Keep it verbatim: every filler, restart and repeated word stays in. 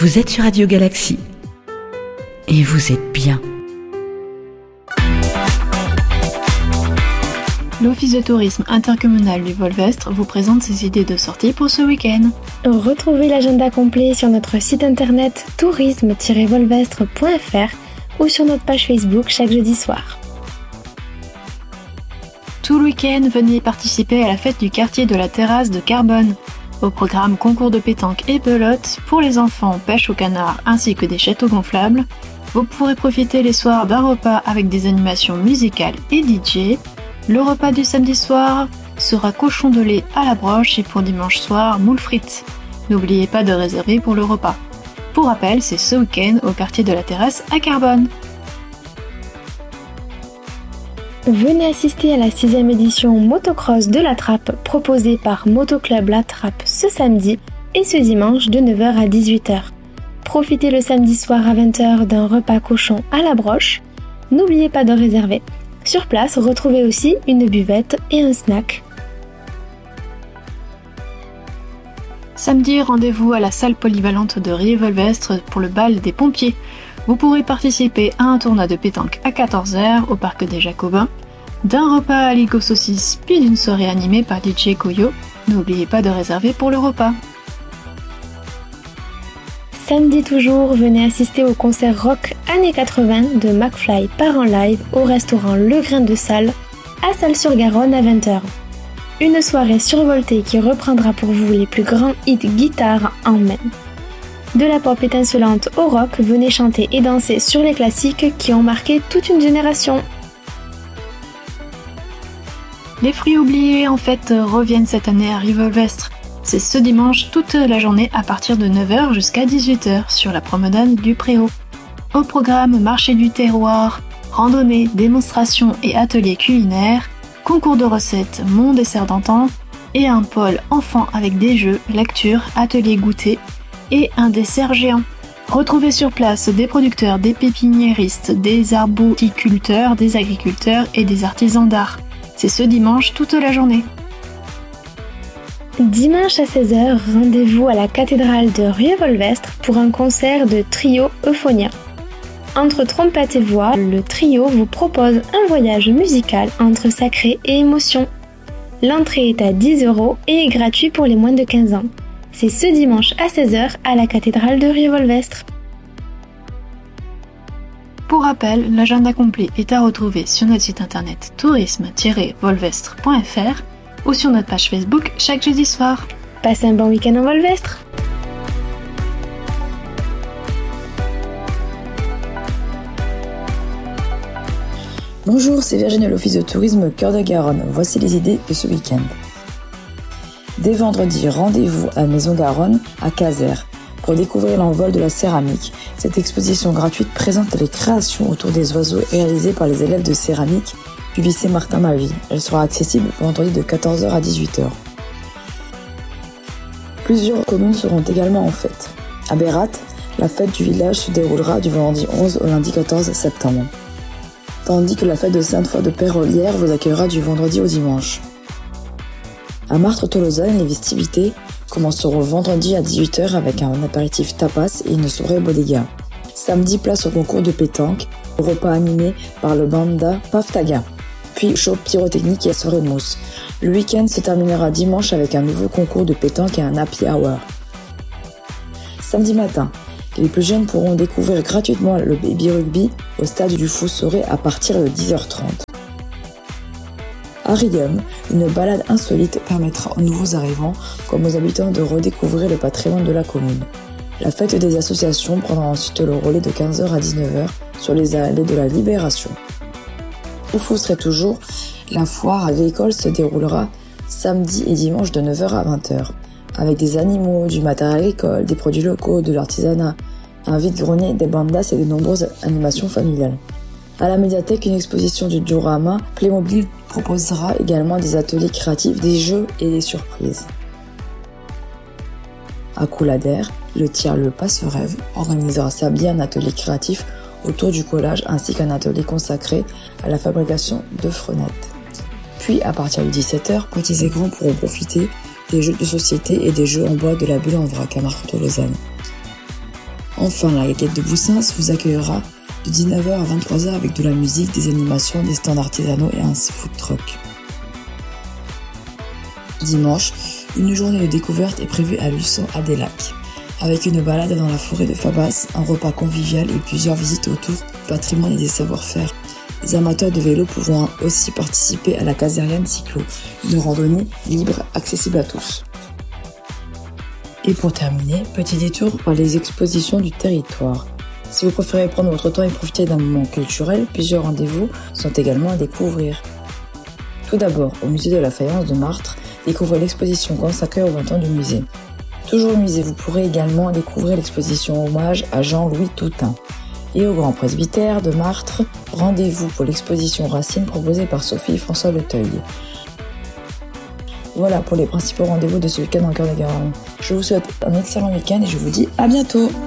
Vous êtes sur Radio Galaxie et vous êtes bien. L'Office de tourisme intercommunal du Volvestre vous présente ses idées de sortie pour ce week-end. Retrouvez l'agenda complet sur notre site internet tourisme tiret volvestre point f r ou sur notre page Facebook chaque jeudi soir. Tout le week-end, venez participer à la fête du quartier de la terrasse de Carbone. Au programme concours de pétanque et pelote, pour les enfants, pêche au canard ainsi que des châteaux gonflables. Vous pourrez profiter les soirs d'un repas avec des animations musicales et D J. Le repas du samedi soir sera cochon de lait à la broche et pour dimanche soir, moules frites. N'oubliez pas de réserver pour le repas. Pour rappel, c'est ce week-end au quartier de la terrasse à Carbone. Venez assister à la sixième édition motocross de la Trappe proposée par Motoclub La Trappe ce samedi et ce dimanche de neuf heures à dix-huit heures. Profitez le samedi soir à vingt heures d'un repas cochon à la broche. N'oubliez pas de réserver. Sur place, retrouvez aussi une buvette et un snack. Samedi, rendez-vous à la salle polyvalente de Rieux-Volvestre pour le bal des pompiers. Vous pourrez participer à un tournoi de pétanque à quatorze heures au parc des Jacobins, d'un repas à Ligo Saucisse puis d'une soirée animée par D J Koyo. N'oubliez pas de réserver pour le repas. Samedi toujours, venez assister au concert rock années quatre-vingts de McFly part en live au restaurant Le Grain de Salle à Salles-sur-Garonne à vingt heures. Une soirée survoltée qui reprendra pour vous les plus grands hits guitare en main. De la pop étincelante au rock, venez chanter et danser sur les classiques qui ont marqué toute une génération. Les fruits oubliés en fait reviennent cette année à Rieux-Volvestre. C'est ce dimanche toute la journée à partir de neuf heures jusqu'à dix-huit heures sur la promenade du Préau. Au programme marché du terroir, randonnée, démonstrations et ateliers culinaires, concours de recettes, mon dessert d'antan et un pôle enfants avec des jeux, lecture, ateliers goûter et un dessert géant. Retrouvez sur place des producteurs, des pépiniéristes, des arboriculteurs, des agriculteurs et des artisans d'art. C'est ce dimanche toute la journée. Dimanche à seize heures, rendez-vous à la cathédrale de Rieux-Volvestre pour un concert de trio Euphonia. Entre trompette et voix, le trio vous propose un voyage musical entre sacré et émotion. L'entrée est à dix euros et est gratuite pour les moins de quinze ans. C'est ce dimanche à seize heures à la cathédrale de Rieux-Volvestre. Pour rappel, l'agenda complet est à retrouver sur notre site internet tourisme tiret volvestre point f r ou sur notre page Facebook chaque jeudi soir. Passez un bon week-end en Volvestre. Bonjour, c'est Virginie de l'Office de tourisme Cœur de Garonne. Voici les idées de ce week-end. Dès vendredi, rendez-vous à Maison Garonne à Caser pour découvrir l'envol de la céramique. Cette exposition gratuite présente les créations autour des oiseaux réalisées par les élèves de céramique du lycée Martin Mavie. Elle sera accessible vendredi de quatorze heures à dix-huit heures. Plusieurs communes seront également en fête. À Bérat, la fête du village se déroulera du vendredi onze au lundi quatorze septembre. Tandis que la fête de Sainte-Foy de Pérolière vous accueillera du vendredi au dimanche. À Martres-Tolosane, les festivités commenceront vendredi à dix-huit heures avec un apéritif tapas et une soirée bodega. Samedi, place au concours de pétanque, au repas animé par le banda Paftaga. Puis show pyrotechnique et soirée mousse. Le week-end se terminera dimanche avec un nouveau concours de pétanque et un happy hour. Samedi matin, les plus jeunes pourront découvrir gratuitement le baby rugby au stade du Fossoret à partir de dix heures trente. À Riom, une balade insolite permettra aux nouveaux arrivants comme aux habitants de redécouvrir le patrimoine de la commune. La fête des associations prendra ensuite le relais de quinze heures à dix-neuf heures sur les allées de la Libération. Au Fosserait toujours, la foire agricole se déroulera samedi et dimanche de neuf heures à vingt heures, avec des animaux, du matériel agricole, des produits locaux, de l'artisanat, un vide-grenier, des bandas et de nombreuses animations familiales. À la médiathèque, une exposition du diorama Playmobil proposera également des ateliers créatifs, des jeux et des surprises. À Coulader, le tiers Le Passe-Rêve organisera samedi un atelier créatif autour du collage ainsi qu'un atelier consacré à la fabrication de frenettes. Puis à partir de dix-sept heures, petits et grands pourront profiter des jeux de société et des jeux en bois de la Bulle en vrac à Martres-Tolosane. Enfin, la Guinguette de Boussins vous accueillera de dix-neuf heures à vingt-trois heures avec de la musique, des animations, des stands artisanaux et un food truck. Dimanche, une journée de découverte est prévue à Luçon à des lacs. Avec une balade dans la forêt de Fabas, un repas convivial et plusieurs visites autour du patrimoine et des savoir-faire. Les amateurs de vélo pourront aussi participer à la Caseriane Cyclo, une randonnée libre accessible à tous. Et pour terminer, petit détour par les expositions du territoire. Si vous préférez prendre votre temps et profiter d'un moment culturel, plusieurs rendez-vous sont également à découvrir. Tout d'abord, au musée de la Faïence de Martre, découvrez l'exposition consacrée aux vingt ans du musée. Toujours au musée, vous pourrez également découvrir l'exposition hommage à Jean-Louis Toutain. Et au Grand Presbytère de Martre, rendez-vous pour l'exposition Racine proposée par Sophie et François Leteuil. Voilà pour les principaux rendez-vous de ce week-end en Cœur de Garonne. Je vous souhaite un excellent week-end et je vous dis à bientôt.